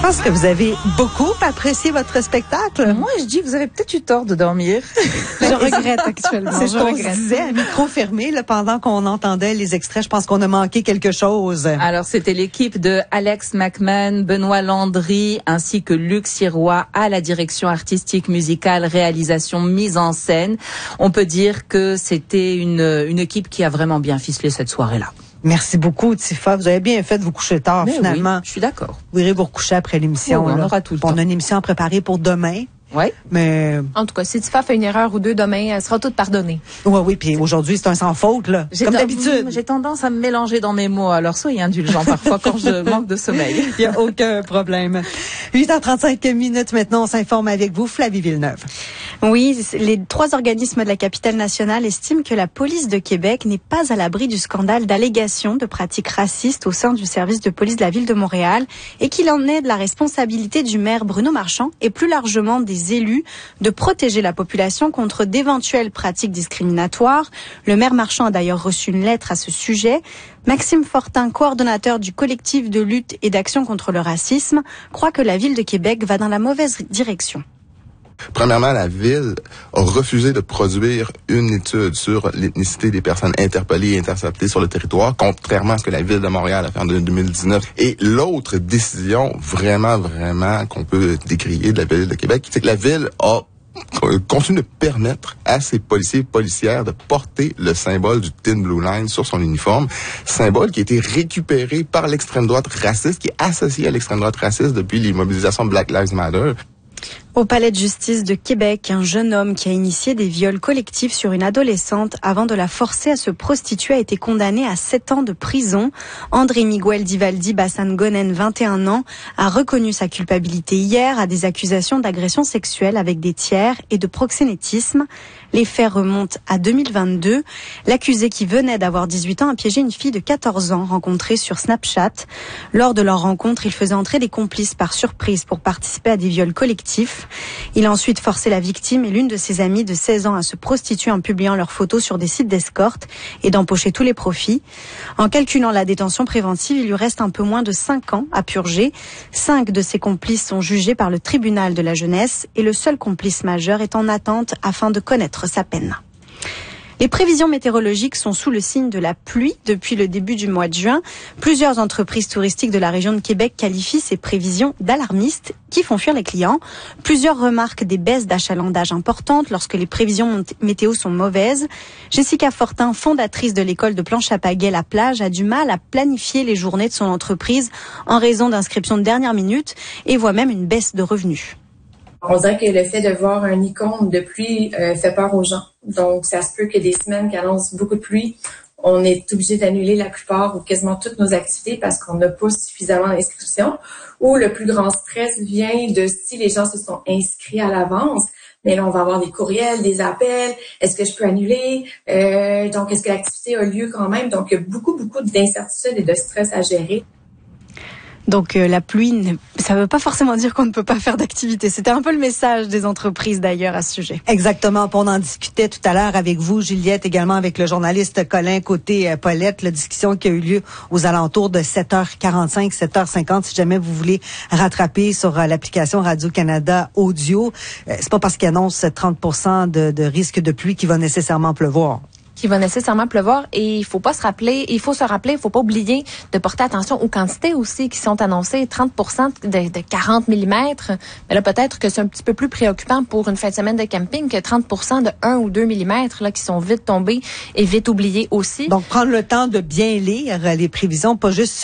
pense que vous avez beaucoup apprécié votre spectacle. Moi, je dis, vous avez peut-être eu tort de dormir. Je regrette actuellement. C'est ce qu'on se disait à micro fermé là, pendant qu'on entendait les extraits. Je pense qu'on a manqué quelque chose. Alors, c'était l'équipe de Alex McMahon, Benoît Landry, ainsi que Luc Sirois à la direction artistique, musicale, réalisation, mise en scène. On peut dire que c'était une équipe qui a vraiment bien ficelé cette soirée-là. Merci beaucoup, Tifa. Vous avez bien fait de vous coucher tard, finalement. Oui, je suis d'accord. Vous irez vous recoucher après l'émission. Oui, on aura tout le temps. On a une émission préparée pour demain. Oui. Mais en tout cas, si Tifa fait une erreur ou deux demain, elle sera toute pardonnée. Oui, puis aujourd'hui, c'est un sans faute, là. Comme d'habitude. J'ai tendance à me mélanger dans mes mots, alors soyez indulgents parfois quand je manque de sommeil. Il n'y a aucun problème. 8h35 maintenant, on s'informe avec vous, Flavie Villeneuve. Oui, les 3 organismes de la capitale nationale estiment que la police de Québec n'est pas à l'abri du scandale d'allégations de pratiques racistes au sein du service de police de la ville de Montréal et qu'il en est de la responsabilité du maire Bruno Marchand et plus largement des élus de protéger la population contre d'éventuelles pratiques discriminatoires. Le maire Marchand a d'ailleurs reçu une lettre à ce sujet. Maxime Fortin, coordonnateur du collectif de lutte et d'action contre le racisme, croit que la ville de Québec va dans la mauvaise direction. Premièrement, la Ville a refusé de produire une étude sur l'ethnicité des personnes interpellées et interceptées sur le territoire, contrairement à ce que la Ville de Montréal a fait en 2019. Et l'autre décision vraiment qu'on peut décrier de la Ville de Québec, c'est que la Ville a continue de permettre à ses policiers et policières de porter le symbole du Thin Blue Line sur son uniforme, symbole qui a été récupéré par l'extrême droite raciste, qui est associé à l'extrême droite raciste depuis les mobilisations Black Lives Matter. Au palais de justice de Québec, un jeune homme qui a initié des viols collectifs sur une adolescente avant de la forcer à se prostituer a été condamné à 7 ans de prison. André Miguel Divaldi Bassangonen, 21 ans, a reconnu sa culpabilité hier à des accusations d'agression sexuelle avec des tiers et de proxénétisme. Les faits remontent à 2022. L'accusé qui venait d'avoir 18 ans a piégé une fille de 14 ans rencontrée sur Snapchat. Lors de leur rencontre, il faisait entrer des complices par surprise pour participer à des viols collectifs. Il a ensuite forcé la victime et l'une de ses amies de 16 ans à se prostituer en publiant leurs photos sur des sites d'escorte et d'empocher tous les profits. En calculant la détention préventive, il lui reste un peu moins de 5 ans à purger. 5 de ses complices sont jugés par le tribunal de la jeunesse et le seul complice majeur est en attente afin de connaître sa peine. Les prévisions météorologiques sont sous le signe de la pluie depuis le début du mois de juin. Plusieurs entreprises touristiques de la région de Québec qualifient ces prévisions d'alarmistes qui font fuir les clients. Plusieurs remarquent des baisses d'achalandage importantes lorsque les prévisions météo sont mauvaises. Jessica Fortin, fondatrice de l'école de planche à pagaie La Plage, a du mal à planifier les journées de son entreprise en raison d'inscriptions de dernière minute et voit même une baisse de revenus. On dirait que le fait de voir un icône de pluie fait peur aux gens. Donc, ça se peut que des semaines qui annoncent beaucoup de pluie, on est obligé d'annuler la plupart ou quasiment toutes nos activités parce qu'on n'a pas suffisamment d'inscriptions. Ou le plus grand stress vient de si les gens se sont inscrits à l'avance. Mais là, on va avoir des courriels, des appels. Est-ce que je peux annuler? Donc, est-ce que l'activité a lieu quand même? Donc, il y a beaucoup d'incertitudes et de stress à gérer. Donc la pluie, ça ne veut pas forcément dire qu'on ne peut pas faire d'activité. C'était un peu le message des entreprises d'ailleurs à ce sujet. Exactement. On en discutait tout à l'heure avec vous, Juliette, également avec le journaliste Colin côté Paulette, la discussion qui a eu lieu aux alentours de 7h45, 7h50. Si jamais vous voulez rattraper sur l'application Radio-Canada Audio, c'est pas parce qu'il annonce 30% de risque de pluie qu'il va nécessairement pleuvoir. Qui va nécessairement pleuvoir et il faut se rappeler, il faut pas oublier de porter attention aux quantités aussi qui sont annoncées, 30% de 40 mm. Mais là, peut-être que c'est un petit peu plus préoccupant pour une fin de semaine de camping que 30% de 1 ou 2 mm là, qui sont vite tombés et vite oubliés aussi. Donc, prendre le temps de bien lire les prévisions, pas juste